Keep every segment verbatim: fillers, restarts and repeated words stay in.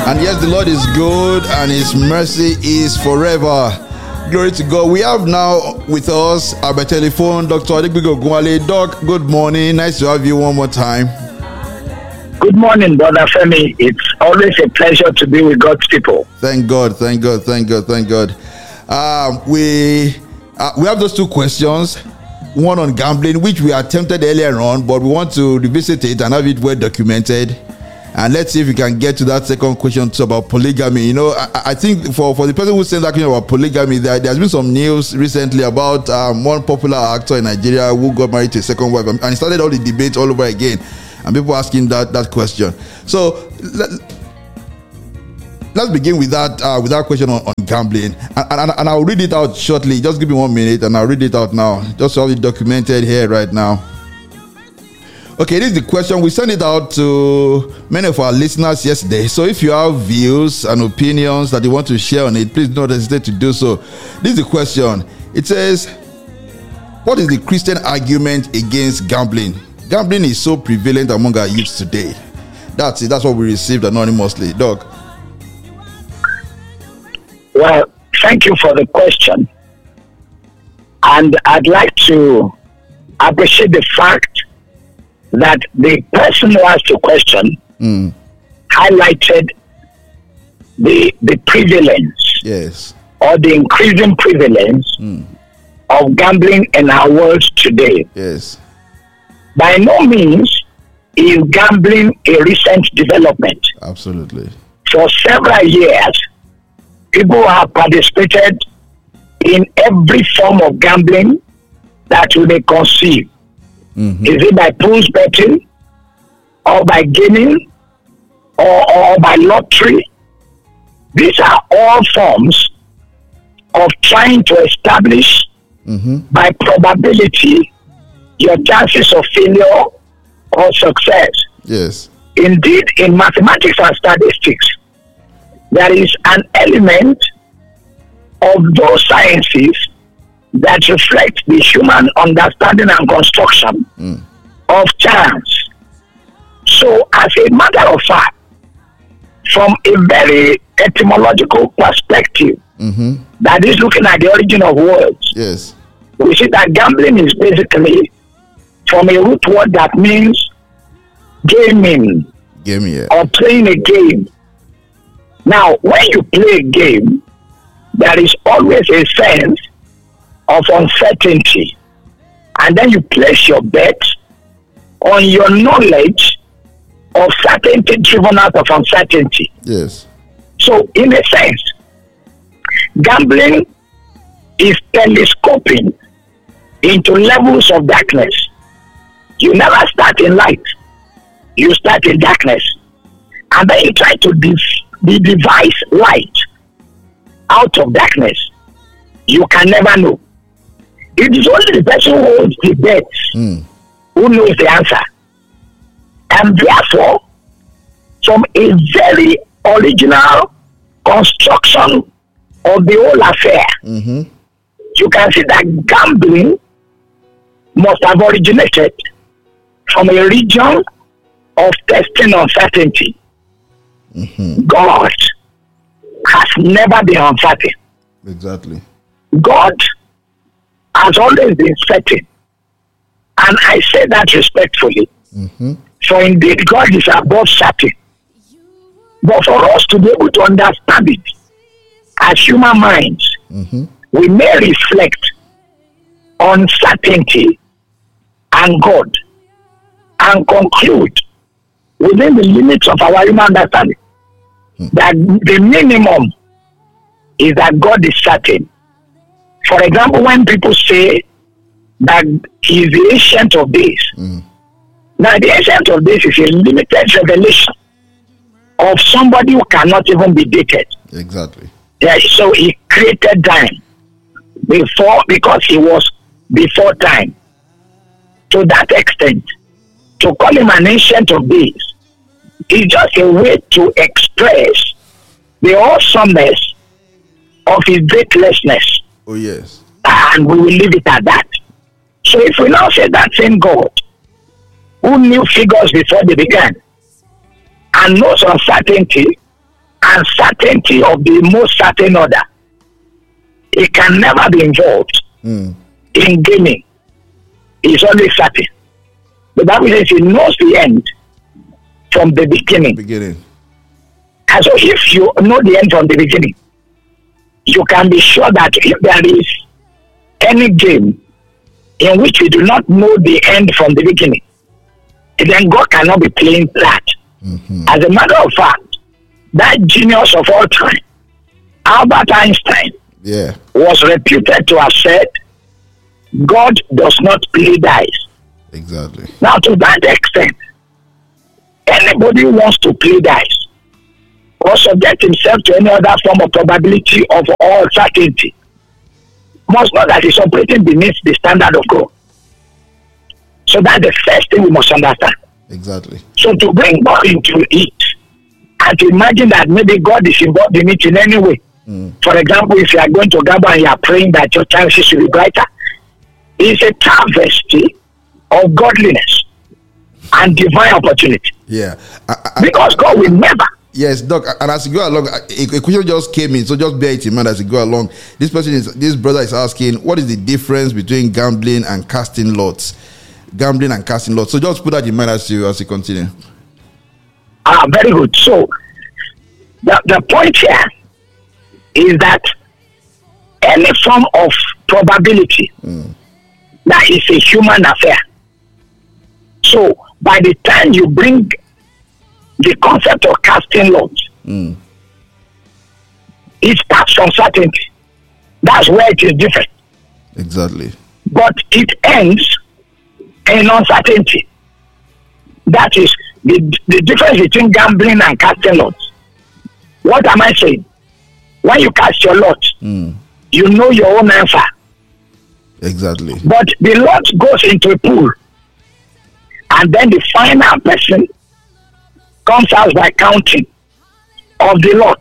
And yes, the Lord is good and his mercy is forever. Glory to God. We have now with us our telephone Doctor Adegbigo Ogunwale. Doc, good morning. Nice to have you one more time. Good morning, Brother Femi. It's always a pleasure to be with God's people. Thank God, thank God, thank God, thank God. Um, we uh, we have those two questions. One on gambling, which we attempted earlier on, but we want to revisit it and have it well documented. And let's see if we can get to that second question too about polygamy. You know, I, I think for, for the person who said that question about polygamy, there, there's been some news recently about um, one popular actor in Nigeria who got married to a second wife, and he started all the debate all over again, and people asking that that question. So let, let's begin with that uh, with that question on, on gambling, and, and, and I'll read it out shortly. Just give me one minute, and I'll read it out now, just to have it documented here right now. Okay, this is the question. We sent it out to many of our listeners yesterday. So if you have views and opinions that you want to share on it, please don't hesitate to do so. This is the question. It says, what is the Christian argument against gambling? Gambling is so prevalent among our youths today. That's it. That's what we received anonymously. Doc. Well, thank you for the question. And I'd like to appreciate the fact that the person who asked the question mm. highlighted the the prevalence, yes, or the increasing prevalence mm. of gambling in our world today. Yes. By no means is gambling a recent development. Absolutely. For several years, people have participated in every form of gambling that we may conceive. Mm-hmm. Is it by pools betting, or by gaming, or, or by lottery? These are all forms of trying to establish mm-hmm. by probability your chances of failure or success. Yes. Indeed, in mathematics and statistics, there is an element of those sciences that reflect the human understanding and construction mm. of chance. So, as a matter of fact, from a very etymological perspective, mm-hmm. that is looking at the origin of words, yes, we see that gambling is basically from a root word that means gaming, gaming yeah. or playing a game. Now, when you play a game, there is always a sense of uncertainty, and then you place your bet on your knowledge of certainty driven out of uncertainty. Yes. So, in a sense, gambling is telescoping into levels of darkness. You never start in light; you start in darkness, and then you try to de- devise light out of darkness. You can never know. It is only the person who holds the bet mm. who knows the answer. And therefore, from a very original construction of the whole affair, mm-hmm. you can see that gambling must have originated from a region of testing uncertainty. Mm-hmm. God has never been uncertain. Exactly. God has always been certain. And I say that respectfully. Mm-hmm. For indeed, God is above certain. But for us to be able to understand it as human minds, mm-hmm. we may reflect on certainty and God and conclude within the limits of our human understanding mm-hmm. that the minimum is that God is certain. For example, when people say that he is the ancient of days, mm. now the ancient of days is a limited revelation of somebody who cannot even be dated. Exactly. Yeah, so he created time before, because he was before time. To that extent, to call him an ancient of days is just a way to express the awesomeness of his greatness. Oh, yes. And we will leave it at that. So if we now say that same God who knew figures before they began and knows uncertainty and certainty of the most certain order. He can never be involved Mm. in gaming. He's always certain. The Bible says he knows the end from the beginning. Beginning. And so if you know the end from the beginning, you can be sure that if there is any game in which you do not know the end from the beginning, then God cannot be playing that. Mm-hmm. As a matter of fact, that genius of all time, Albert Einstein, Yeah. was reputed to have said, God does not play dice. Exactly. Now, to that extent, anybody who wants to play dice or subject himself to any other form of probability of all certainty must know that he's operating beneath the standard of God. So that's the first thing we must understand. Exactly. So to bring God into it and to imagine that maybe God is involved in it in any way. Mm. For example, if you are going to gamble and you are praying that your chances will be brighter, it's a travesty of godliness and divine opportunity. Yeah. I, I, Because God will never. Yes, Doc. And as you go along, a, a question just came in, so just bear it in mind as you go along. This person is, this brother is asking, what is the difference between gambling and casting lots? Gambling and casting lots. So just put that in mind as you as you continue. Ah, very good. So the the point here is that any form of probability Mm. that is a human affair. So by the time you bring the concept of casting lots, Mm. it starts from certainty. That's where it is different. Exactly. But it ends in uncertainty. That is the, the difference between gambling and casting lots. What am I saying? When you cast your lot, Mm. you know your own answer. Exactly. But the lot goes into a pool. And then the final person comes out by counting of the lot.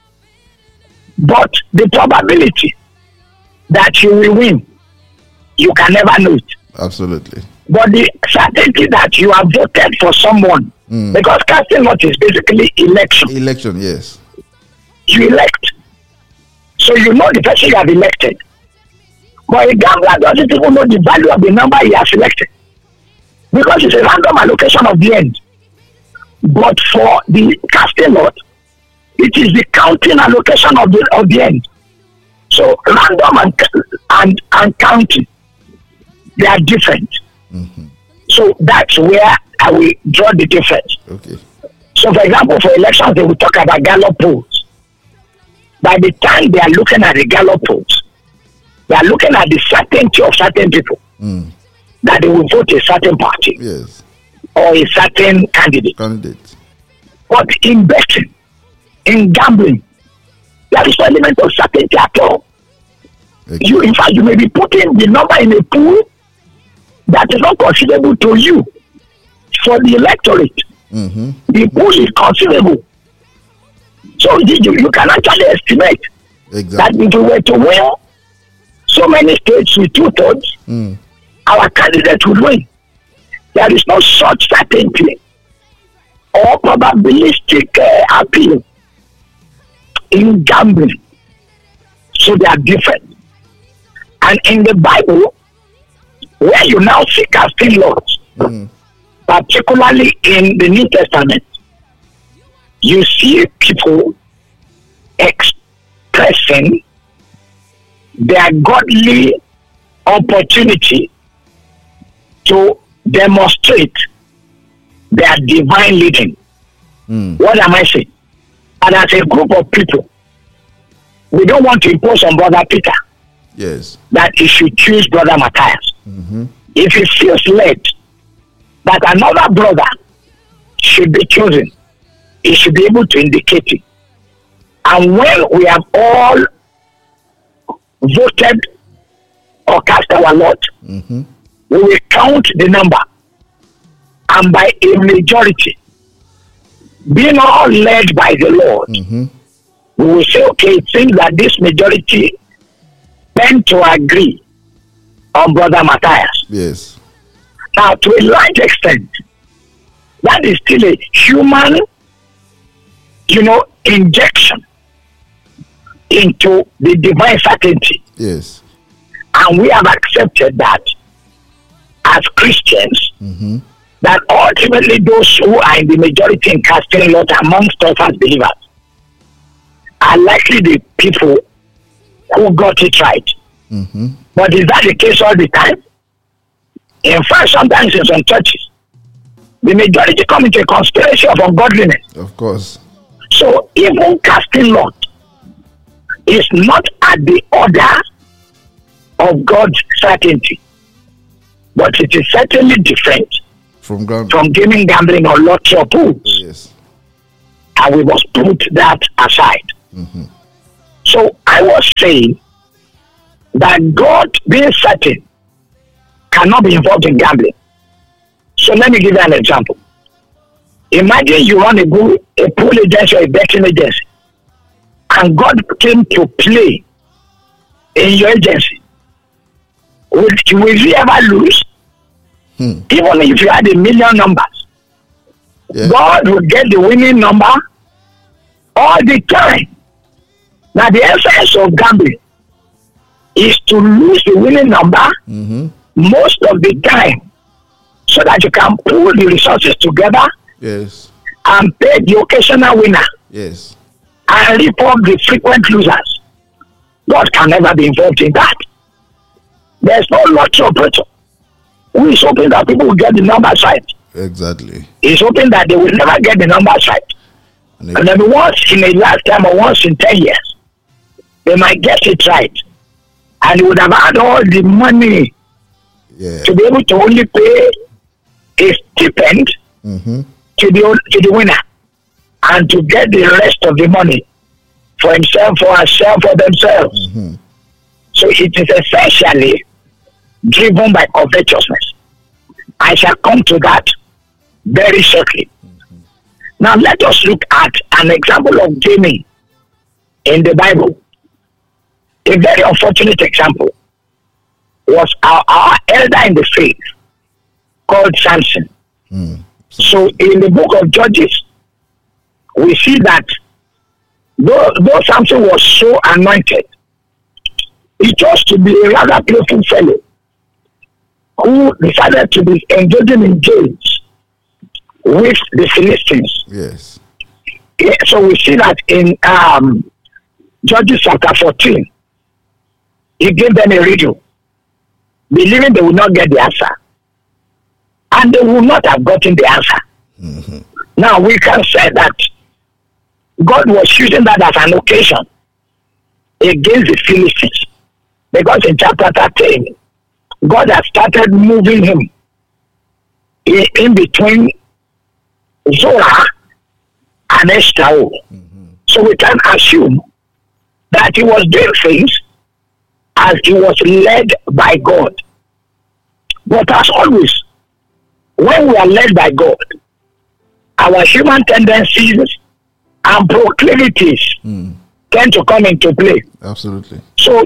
But the probability that you will win, you can never know it. Absolutely. But the certainty that you have voted for someone, Mm. because casting lot is basically election. Election, yes. You elect. So you know the person you have elected. But a gambler doesn't even know the value of the number he has selected. Because it's a random allocation of the end. But for the casting lot, it is the counting allocation of the of the end. So random and and, and counting, they are different. Mm-hmm. So that's where I will draw the difference. Okay. So for example, for elections, they will talk about Gallup polls. By the time they are looking at the Gallup polls, they are looking at the certainty of certain people Mm. that they will vote a certain party Yes. or a certain candidate. Candidate. But in betting, in gambling, there is no element of certainty at all. Okay. You, in fact, you may be putting the number in a pool that is not considerable to you. For the electorate, Mm-hmm. the pool is considerable. So you, you can actually estimate Exactly. that if we were to win so many states with two thirds, Mm. our candidate would win. There is no such certainty or probabilistic uh, appeal in gambling. So they are different. And in the Bible, where you now see casting lots, Mm. particularly in the New Testament, you see people expressing their godly opportunity to demonstrate their divine leading. Mm. What am I saying? And as a group of people, we don't want to impose on Brother Peter Yes. that he should choose Brother Matthias. Mm-hmm. If he feels led that another brother should be chosen, he should be able to indicate it. And when we have all voted or cast our lot, Mm-hmm. we will count the number. And by a majority, being all led by the Lord, Mm-hmm. we will say, okay, it seems that this majority tend to agree on Brother Matthias. Yes. Now, to a large extent, that is still a human, you know, injection into the divine certainty. Yes. And we have accepted that as Christians, Mm-hmm. that ultimately those who are in the majority in casting lot amongst us as believers are likely the people who got it right. Mm-hmm. But is that the case all the time? In fact, sometimes in some churches, the majority come into a conspiracy of ungodliness. Of course. So even casting lot is not at the order of God's certainty, but it is certainly different From ground. from gaming, gambling, or lottery or pool. Yes. And we must put that aside. Mm-hmm. So I was saying that God, being certain, cannot be involved in gambling. So let me give you an example. Imagine you run a pool, a pool agency or a betting agency, and God came to play in your agency. Will, will you ever lose? Hmm. Even if you had a million numbers, Yeah. God will get the winning number all the time. Now, the essence of gambling is to lose the winning number Mm-hmm. most of the time so that you can pool the resources together Yes. and pay the occasional winner Yes. and rip off the frequent losers. God can never be involved in that. There's no lottery operator who is hoping that people will get the numbers right. Exactly. He's hoping that they will never get the numbers right. And And it, then once in a lifetime or once in ten years, they might get it right. And he would have had all the money yeah. to be able to only pay a stipend Mm-hmm. to the to the winner and to get the rest of the money for himself, for herself, for themselves. Mm-hmm. So it is essentially driven by covetousness. I shall come to that very shortly. Mm-hmm. Now let us look at an example of gaming in the Bible. A very unfortunate example was our, our elder in the faith called Samson. Mm. So in the book of Judges, we see that though, though Samson was so anointed, he chose to be a rather playful fellow who decided to be engaging in games with the Philistines. Yes. Yeah, so we see that in um, Judges chapter fourteen, he gave them a riddle, believing they would not get the answer. And they would not have gotten the answer. Mm-hmm. Now we can say that God was using that as an occasion against the Philistines. Because in chapter thirteen, God has started moving him in, in between Zorah and Eshtaol. Mm-hmm. So we can assume that he was doing things as he was led by God. But as always, when we are led by God, our human tendencies and proclivities mm. tend to come into play. Absolutely. So,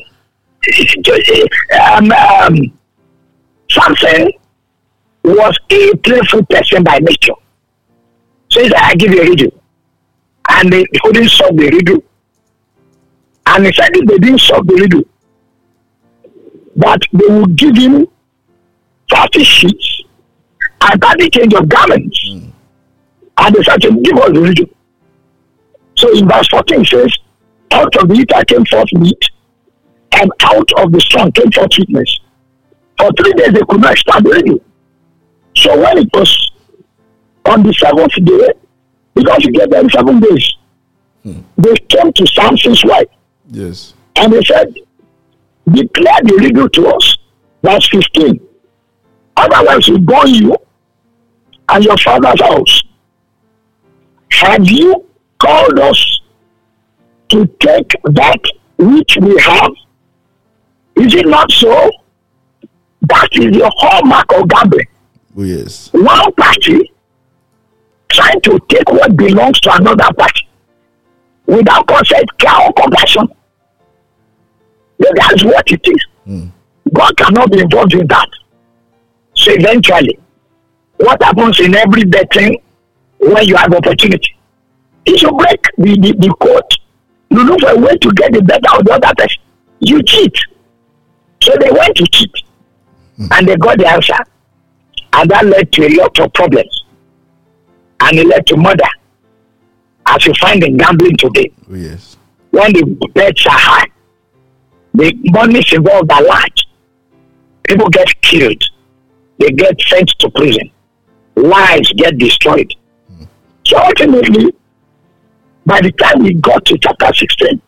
um, um, Samson was a playful person by nature. So he said, I give you a riddle. And they couldn't solve the riddle. And he said, if they didn't solve the riddle, that they would give him thirty sheets and thirty change of garments. Mm. And they said, give us the riddle. So in verse fourteen says, out of the eater came forth meat, and out of the strong came forth sweetness. For three days they could not extract the riddle. So when it was on the seventh day, because he gave them seven days, hmm. they came to Samson's wife. Yes. And they said, declare the riddle to us. Verse fifteen. Otherwise we burn you and your father's house. Have you called us to take that which we have? Is it not so? That is the hallmark of gambling. Oh, yes. One party trying to take what belongs to another party without consent, care, or compassion. That's what it is. Mm. God cannot be involved in that. So eventually, what happens in every betting when you have opportunity If you break the, the, the code, you look for a way to get the better of the other person. You cheat. So they went to cheat. Mm. And they got the answer. And that led to a lot of problems. And it led to murder. As you find in gambling today. Oh, yes. When the bets are high, the monies involved are large. People get killed. They get sent to prison. Lives get destroyed. Mm. So ultimately, by the time we got to chapter sixteen,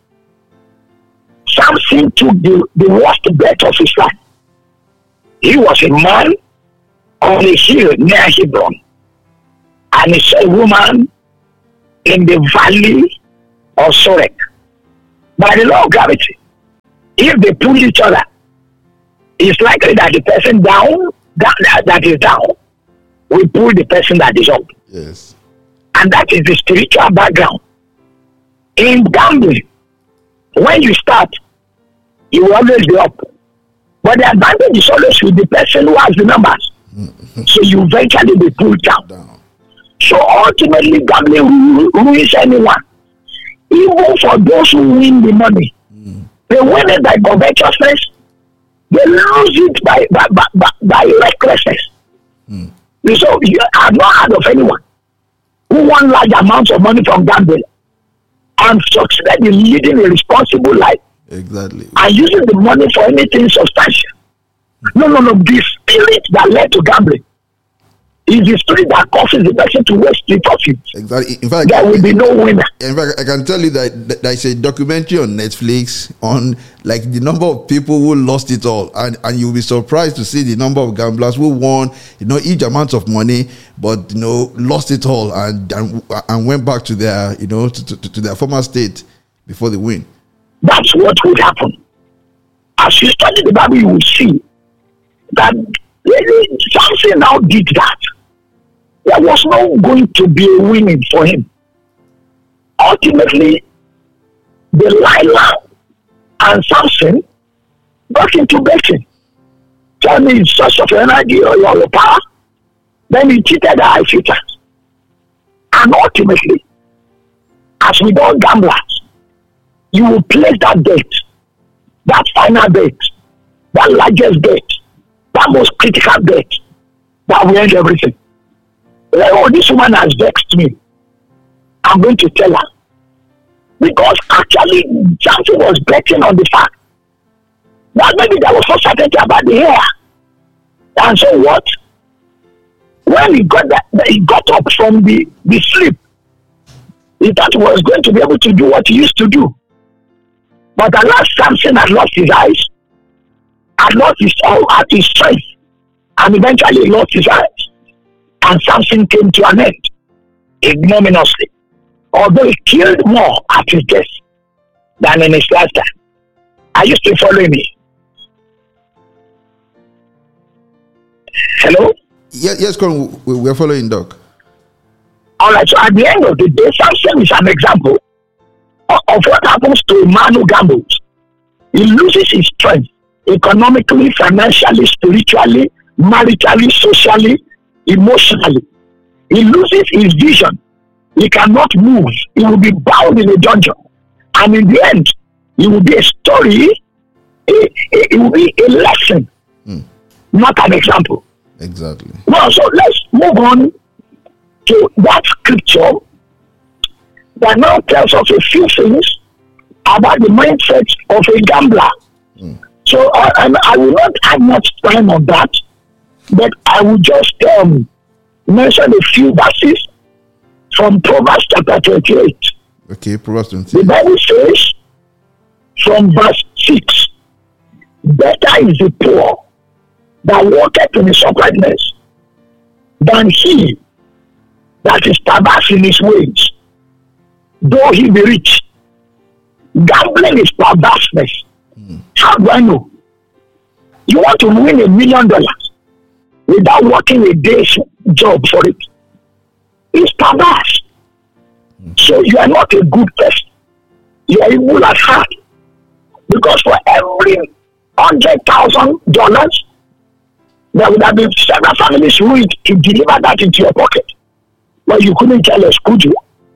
Samson took the, the worst bet of his life. He was a man on a hill near Hebron. And he saw a woman in the valley of Sorek. By the law of gravity, if they pull each other, it's likely that the person down that, that, that is down will pull the person that is up. Yes. And that is the spiritual background. In gambling, when you start, you will always be up. But the advantage is always with the person who has the numbers. Mm-hmm. So you eventually be pulled down. down. So ultimately, gambling ruins anyone. Even for those who win the money, mm. they win it by covetousness. They lose it by by, by, by, by recklessness. Mm. So you have not heard of anyone who won large amounts of money from gambling and succeeded in leading a responsible life. Exactly. And using the money for anything substantial. No, no, no. The spirit that led to gambling is the spirit that causes the person to waste the profits. Exactly. In fact, there will be no winner. In fact, I can tell you that there's a documentary on Netflix on like the number of people who lost it all, and and you'll be surprised to see the number of gamblers who won, you know, huge amounts of money, but you know, lost it all and and, and went back to their, you know, to, to, to their former state before they win. That's what would happen. As you study the Bible, you will see that Samson now did that. There was not going to be a winning for him. Ultimately, Delilah and Samson got into betting. Tell me it's source of energy or your power. Then he cheated the high futures. And ultimately, as with all gamblers, you will place that bet, that final bet, that largest bet, that most critical bet that will end everything. Like, oh, this woman has vexed me. I'm going to tell her. Because actually, Samson was betting on the fact that maybe there was no certainty about the hair. And so what? When he got that, he got up from the, the sleep, he thought he was going to be able to do what he used to do. But at last, Samson had lost his eyes, had lost his, uh, his strength, and eventually lost his eyes. And Samson came to an end ignominiously, although he killed more at his death than in his lifetime. Are you still following me? Hello? Yes, yes, Colin, we are following, Doc. All right, so at the end of the day, Samson is an example of, of what happens to a man who gambles. He loses his strength economically, financially, spiritually, maritally, socially, emotionally. He loses his vision. He cannot move. He will be bound in a dungeon. And in the end, it will be a story. It, it, it will be a lesson, mm. not an example. Exactly. Now, so let's move on to that scripture that now tells us a few things about the mindset of a gambler. Mm. So uh, and I will not have much time on that, but I will just um, mention a few verses from Proverbs chapter twenty-eight. Okay, Proverbs twenty-eight. The Bible says from verse six, better is the poor that walketh in his uprightness than he that is perverse in his ways, though he be rich. Gambling is perverseness. Mm. How do I know? You want to win a million dollars without working a day's job for it. It's perverse. Mm. So you are not a good person. You are evil at heart. Because for every hundred thousand dollars, there would have been several families ruined to deliver that into your pocket. But you couldn't tell us, could you?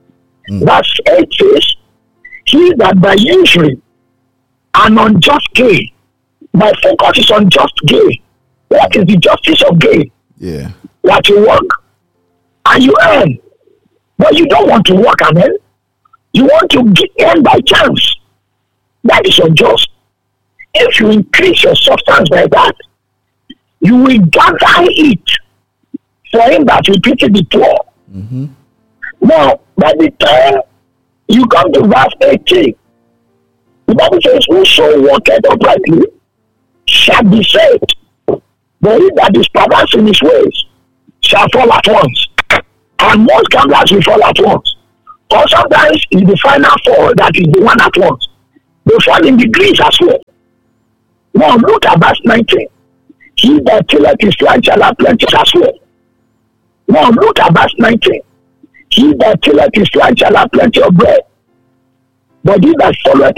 Mm. Verse eight says, he that by usury and unjust gain, my focus is on just gain. What is the justice of gain? Yeah. That you work and you earn, but you don't want to work and earn. You want to get earn by chance. That is unjust. If you increase your substance by that, you will gather it for him that will pity the poor. Mm-hmm. Now, by the time you come to verse eighteen, the Bible says, whoso walketh uprightly shall be saved. But he that is perverse in his ways shall fall at once. And most gamblers will fall at once. Or sometimes in the final fall, that is the one at once. They fall in degrees as well. Now look at verse nineteen. He that tilleth his land shall have plenty as well. Now look at verse nineteen. He that tilleth his land shall have plenty of bread. But he that followeth